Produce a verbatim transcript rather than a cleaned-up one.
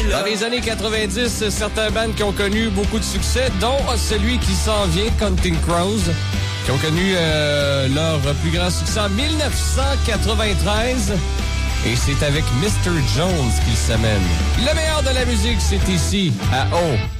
Dans les années quatre-vingt-dix, certains bands qui ont connu beaucoup de succès, dont celui qui s'en vient, Counting Crows, qui ont connu euh, leur plus grand succès en dix-neuf cent quatre-vingt-treize. Et c'est avec mister Jones qu'ils s'amènent. Le meilleur de la musique, c'est ici, à O.